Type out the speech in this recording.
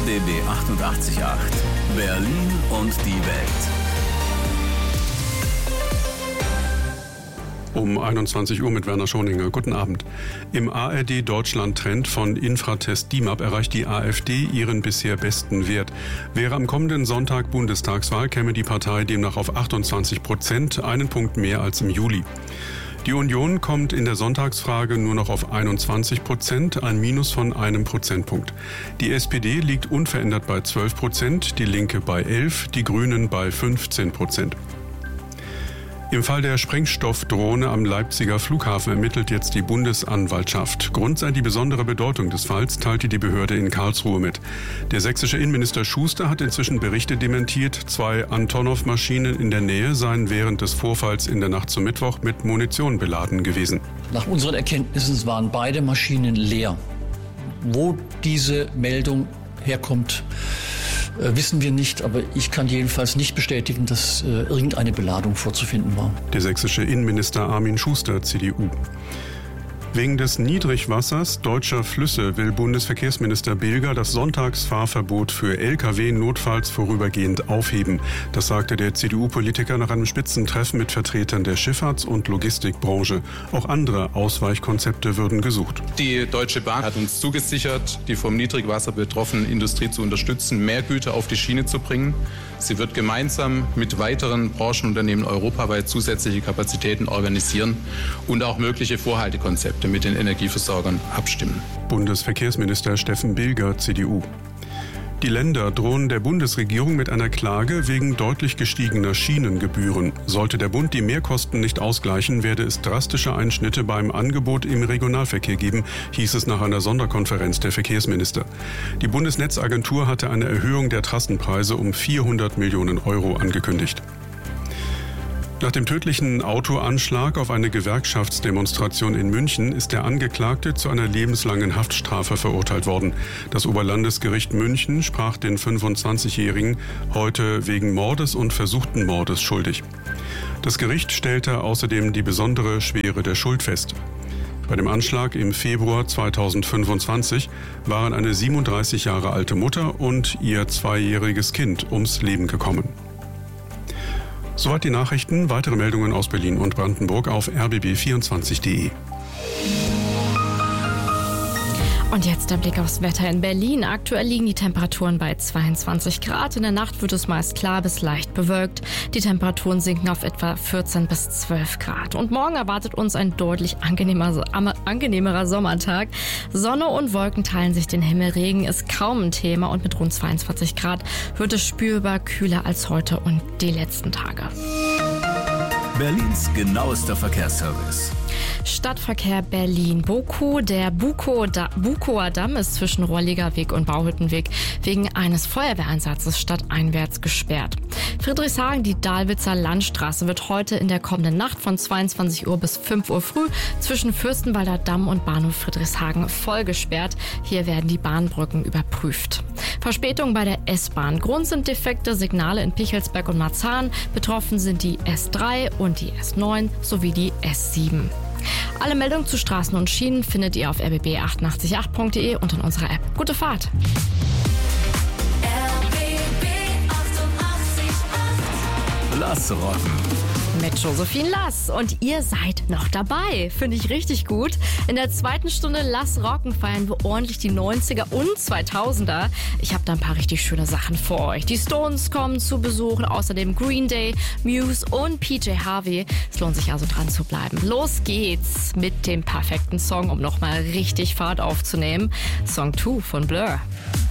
RBB 88.8 Berlin und die Welt. Um 21 Uhr mit Werner Schoninger. Guten Abend. Im ARD-Deutschland-Trend von Infratest DIMAP erreicht die AfD ihren bisher besten Wert. Wäre am kommenden Sonntag Bundestagswahl, käme die Partei demnach auf 28%, einen Punkt mehr als im Juli. Die Union kommt in der Sonntagsfrage nur noch auf 21%, ein Minus von einem Prozentpunkt. Die SPD liegt unverändert bei 12%, die Linke bei 11%, die Grünen bei 15%. Im Fall der Sprengstoffdrohne am Leipziger Flughafen ermittelt jetzt die Bundesanwaltschaft. Grund sei die besondere Bedeutung des Falls, teilte die Behörde in Karlsruhe mit. Der sächsische Innenminister Schuster hat inzwischen Berichte dementiert, 2 Antonov-Maschinen in der Nähe seien während des Vorfalls in der Nacht zum Mittwoch mit Munition beladen gewesen. Nach unseren Erkenntnissen waren beide Maschinen leer. Wo diese Meldung herkommt, wissen wir nicht, aber ich kann jedenfalls nicht bestätigen, dass irgendeine Beladung vorzufinden war. Der sächsische Innenminister Armin Schuster, CDU. Wegen des Niedrigwassers deutscher Flüsse will Bundesverkehrsminister Bilger das Sonntagsfahrverbot für Lkw notfalls vorübergehend aufheben. Das sagte der CDU-Politiker nach einem Spitzentreffen mit Vertretern der Schifffahrts- und Logistikbranche. Auch andere Ausweichkonzepte würden gesucht. Die Deutsche Bahn hat uns zugesichert, die vom Niedrigwasser betroffene Industrie zu unterstützen, mehr Güter auf die Schiene zu bringen. Sie wird gemeinsam mit weiteren Branchenunternehmen europaweit zusätzliche Kapazitäten organisieren und auch mögliche Vorhaltekonzepte mit den Energieversorgern abstimmen. Bundesverkehrsminister Steffen Bilger, CDU. Die Länder drohen der Bundesregierung mit einer Klage wegen deutlich gestiegener Schienengebühren. Sollte der Bund die Mehrkosten nicht ausgleichen, werde es drastische Einschnitte beim Angebot im Regionalverkehr geben, hieß es nach einer Sonderkonferenz der Verkehrsminister. Die Bundesnetzagentur hatte eine Erhöhung der Trassenpreise um 400 Millionen Euro angekündigt. Nach dem tödlichen Autoanschlag auf eine Gewerkschaftsdemonstration in München ist der Angeklagte zu einer lebenslangen Haftstrafe verurteilt worden. Das Oberlandesgericht München sprach den 25-Jährigen heute wegen Mordes und versuchten Mordes schuldig. Das Gericht stellte außerdem die besondere Schwere der Schuld fest. Bei dem Anschlag im Februar 2025 waren eine 37 Jahre alte Mutter und ihr 2-jähriges Kind ums Leben gekommen. Soweit die Nachrichten. Weitere Meldungen aus Berlin und Brandenburg auf rbb24.de. Und jetzt der Blick aufs Wetter in Berlin. Aktuell liegen die Temperaturen bei 22 Grad. In der Nacht wird es meist klar bis leicht bewölkt. Die Temperaturen sinken auf etwa 14 bis 12 Grad. Und morgen erwartet uns ein deutlich angenehmerer Sommertag. Sonne und Wolken teilen sich den Himmel. Regen ist kaum ein Thema und mit rund 22 Grad wird es spürbar kühler als heute und die letzten Tage. Berlins genauester Verkehrsservice. Stadtverkehr Berlin. Der Bukower Damm ist zwischen Rohrliger Weg und Bauhüttenweg wegen eines Feuerwehreinsatzes stadteinwärts gesperrt. Friedrichshagen, die Dahlwitzer Landstraße wird heute in der kommenden Nacht von 22 Uhr bis 5 Uhr früh zwischen Fürstenwalder Damm und Bahnhof Friedrichshagen voll gesperrt. Hier werden die Bahnbrücken überprüft. Verspätung bei der S-Bahn. Grund sind defekte Signale in Pichelsberg und Marzahn. Betroffen sind die S3 und die S9 sowie die S7. Alle Meldungen zu Straßen und Schienen findet ihr auf rbb888.de und in unserer App. Gute Fahrt! RBB 88.8 Lass rocken! Mit Josephine Lass. Und ihr seid noch dabei. Finde ich richtig gut. In der zweiten Stunde Lass rocken feiern wir ordentlich die 90er und 2000er. Ich habe da ein paar richtig schöne Sachen für euch. Die Stones kommen zu Besuch, außerdem Green Day, Muse und PJ Harvey. Es lohnt sich also dran zu bleiben. Los geht's mit dem perfekten Song, um nochmal richtig Fahrt aufzunehmen. Song 2 von Blur.